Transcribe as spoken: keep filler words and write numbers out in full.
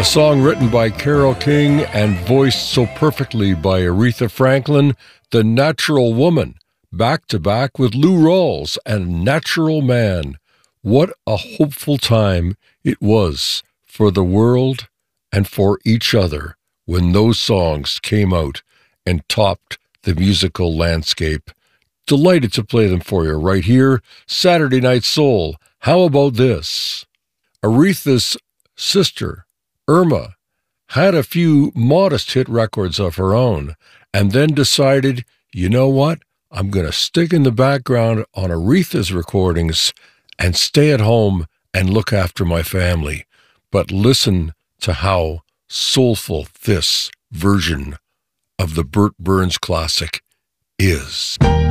A song written by Carole King and voiced so perfectly by Aretha Franklin, The Natural Woman, back-to-back with Lou Rawls and Natural Man. What a hopeful time it was for the world and for each other when those songs came out and topped the musical landscape. Delighted to play them for you right here, Saturday Night Soul. How about this? Aretha's sister, Irma, had a few modest hit records of her own and then decided, you know what, I'm going to stick in the background on Aretha's recordings and stay at home and look after my family. But listen to how soulful this version of the Burt Burns classic is.